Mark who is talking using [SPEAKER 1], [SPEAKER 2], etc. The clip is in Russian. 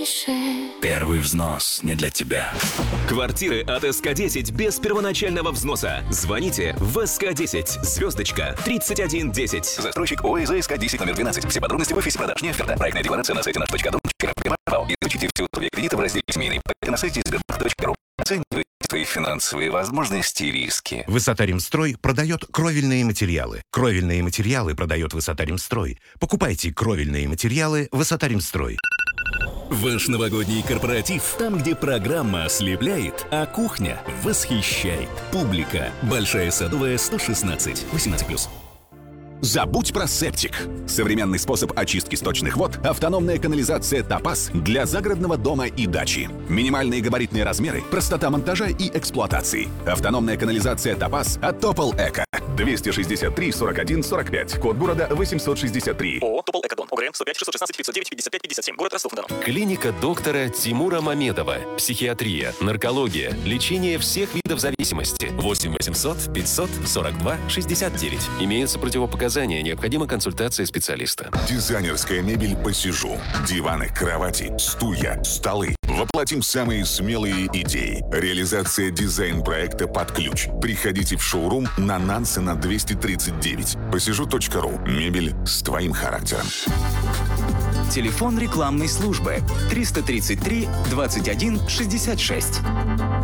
[SPEAKER 1] Первый взнос не для тебя.
[SPEAKER 2] Квартиры от СК-10 без первоначального взноса. Звоните в СК-10, звездочка, 3110.
[SPEAKER 3] Застройщик ОСЗ СК-10 номер 12. Все подробности в офисе продаж. Не оферта. Проектная декларация на сайте nаш.дом. Изучите все условия кредита в разделе «Семейный». На сайте сбербанк.ру. Оценивайте свои финансовые возможности и риски.
[SPEAKER 4] Высота-Ремстрой продает кровельные материалы. Кровельные материалы продает Высота-Ремстрой. Покупайте кровельные материалы Высота-Ремстрой.
[SPEAKER 2] Ваш новогодний корпоратив, там, где программа ослепляет, а кухня восхищает. Публика. Большая Садовая, 116. 18+.
[SPEAKER 5] Забудь про септик. Современный способ очистки сточных вод – автономная канализация «Топаз» для загородного дома и дачи. Минимальные габаритные размеры, простота монтажа и эксплуатации. Автономная канализация «Топаз» от Топол Эко. 263 41 45. Код города 863.
[SPEAKER 6] ООО «Топол Экодон». ОГРН 105 616 509 55 57. Город Ростов-на-Дону.
[SPEAKER 7] Клиника доктора Тимура Мамедова. Психиатрия, наркология, лечение всех видов зависимости. 8 800 542 69. Имеются противопоказания. Необходима консультация специалиста.
[SPEAKER 8] Дизайнерская мебель «Посижу». Диваны, кровати, стулья, столы. Воплотим самые смелые идеи. Реализация дизайн-проекта под ключ. Приходите в шоурум на Нансена 239. Посижу.ру. Мебель с твоим характером.
[SPEAKER 9] Телефон рекламной службы 333 21 66.